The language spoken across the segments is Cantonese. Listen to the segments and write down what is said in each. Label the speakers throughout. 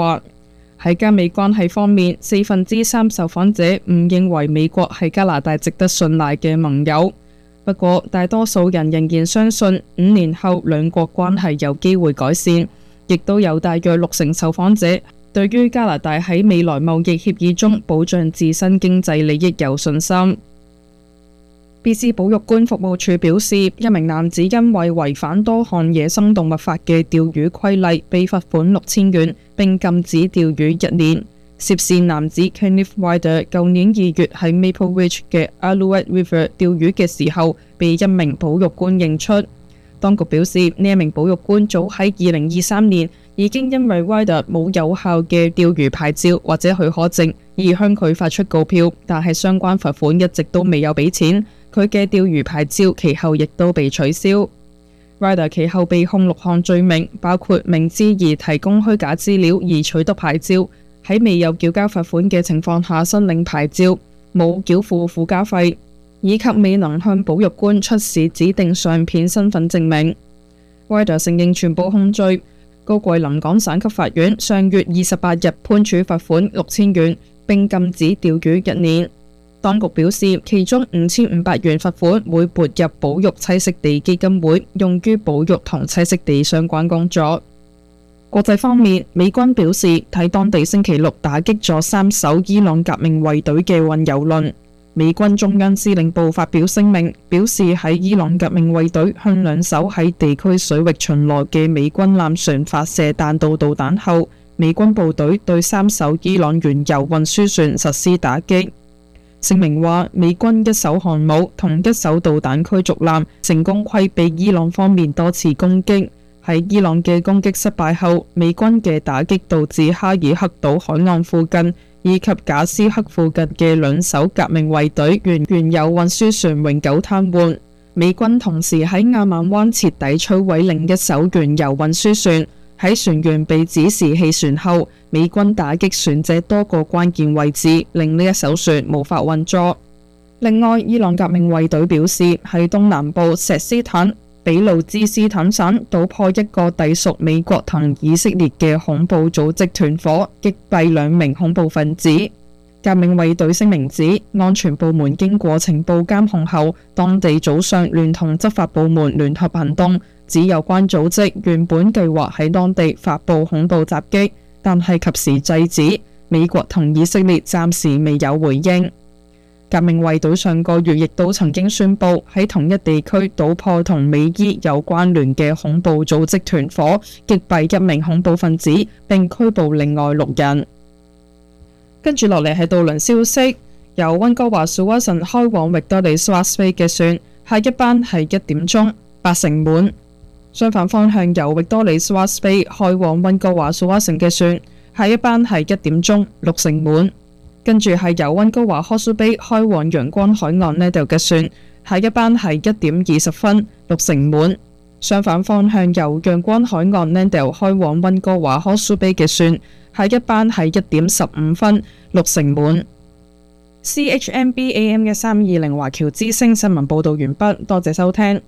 Speaker 1: 話。喺加美關係方面，3%受訪者唔認為美國係加拿大值得信賴嘅盟友。不過，大多數人仍然相信5年後兩國關係有機會改善，亦都有大約60%受訪者對於加拿大喺未來貿易協議中保障自身經濟利益有信心。BC 保育館服務處表示，一名男子因為違反多項野生動物法嘅釣魚規例，被罰款6000元，並禁止釣魚1年。涉事男子 Kenneth Ryder 舊年2月喺 Maple Ridge 嘅 Alouette River 釣魚嘅時候，被一名保育官認出。當局表示，呢一名保育官早喺2023年已經因為 Ryder 冇有效嘅釣魚牌照或者許可證而向佢發出告票，但係相關罰款一直都未有俾錢。佢嘅釣魚牌照其後亦都被取消。Ryder 其後被控6項罪名，包括明知而提供虛假資料而取得牌照，喺未有繳交罰款嘅情況下申領牌照，冇繳付附加費，以及未能向保育官出示指定相片身份證明。Ryder 承認全部控罪。高貴臨港省級法院上月28日判處罰款6000元，並禁止釣魚1年。當局表示，其中5500元罰款會撥入保育棲息地基金會，用於保育同棲息地相關工作。國際方面，美軍表示喺當地星期六打擊咗3艘伊朗革命衛隊嘅運油輪。美軍中央司令部發表聲明，表示喺伊朗革命衛隊向2艘喺地區水域巡邏嘅美軍艦船發射彈道導彈後，美軍部隊對3艘伊朗原油運輸船實施打擊。聲明話，美軍1艘航母同1艘導彈驅逐艦成功規避伊朗方面多次攻擊。喺伊朗嘅攻擊失敗後，美軍嘅打擊導致哈爾克島海岸附近以及賈斯克附近嘅2艘革命衛隊原油運輸船永久癱瘓。美軍同時喺亞曼灣徹底摧毀另1艘原油運輸船。喺船員被指示棄船後，美軍打擊船隻多個關鍵位置，令呢1艘船無法運作。另外，伊朗革命衛隊表示喺東南部錫斯坦比路茲斯坦省搗破一個隸屬美國同以色列嘅恐怖組織團伙，擊斃2名恐怖分子。革命衛隊聲明指，安全部門經過情報監控後，當地早上聯同執法部門聯合行動，指有關組織原本計劃喺當地發佈恐怖襲擊，但係及時制止。美國同以色列暫時未有回應。革命衛隊上個月亦都曾經宣布喺同一地區搗破同美伊有關聯嘅恐怖組織團伙，擊斃1名恐怖分子，並拘捕另外6人。跟住落嚟係渡輪消息，由溫哥華 Tsawwassen 開往域多利 Strathspey Bay 嘅船，下一班係1點鐘，80滿。相反方向由域多利 Strathspey Bay 開往溫哥華 Tsawwassen 嘅船，下一班係1點鐘，60滿。跟住係由溫哥華 Hawke's Bay 開往陽光海岸呢度嘅船，下一班係1點20分，60滿。相反方向由陽光海岸呢度開往溫哥華 Hawke's Bay 嘅船，下一班係1點15分，60滿。CHMB AM 1320華僑之聲新聞報道完畢，多謝收聽。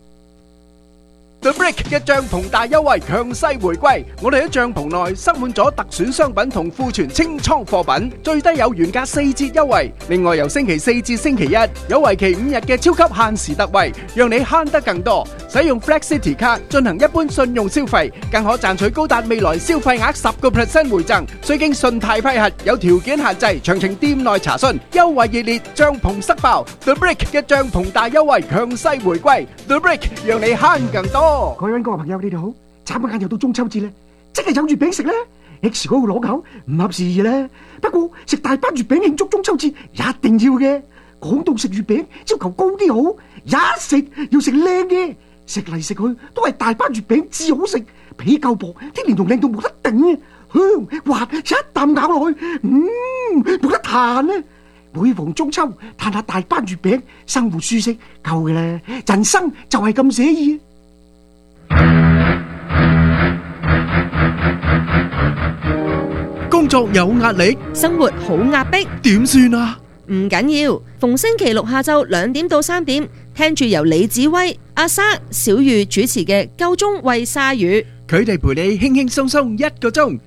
Speaker 2: The Brick 嘅帳篷大優惠強勢回歸，我哋喺帳篷內塞滿咗特選商品同庫存清倉貨品，最低有原價4折優惠。另外由星期4至星期1有為期5日嘅超級限時特惠，讓你慳得更多。使用 Flex City 卡進行一般信用消費，更可賺取高達未來消費額10% 回贈，需經信貸批核，有條件限制，詳情店內查詢。優惠熱烈，帳篷塞爆 ！The Brick 嘅帳篷大優惠強勢回歸 ，The Brick 讓你慳更多。
Speaker 3: 各位溫哥華朋友，你哋好！眨下眼又到中秋節咧，即係有月餅食咧。X 嗰個攞口唔合時宜咧，不過食大班月餅慶祝中秋節一定要嘅。講到食月餅，要求高啲好，一食要食靚嘅，食嚟食去都係大班月餅至好食，皮夠薄，啲蓮蓉靚到冇得頂啊，香滑，一啖咬落去，冇得彈啊！每逢中秋，嘆下大班月餅，生活舒適夠嘅啦，人生就係咁寫意。
Speaker 2: 工作有壓力，
Speaker 4: 生活好壓迫，
Speaker 2: 點算啊？
Speaker 4: 唔緊要，逢星期六下晝2點到3點，聽住由李子威、阿莎、小玉主持嘅《夠鐘喂鯊魚》，
Speaker 2: 佢哋陪你輕輕鬆鬆1個鐘，